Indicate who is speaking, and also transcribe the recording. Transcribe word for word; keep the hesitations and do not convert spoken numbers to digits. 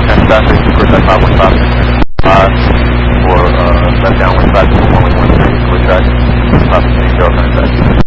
Speaker 1: all kinds of traffic. Of course, that top one traffic uh, for uh, left downwind traffic, one way one train, four tracks, traffic change, all kinds of traffic.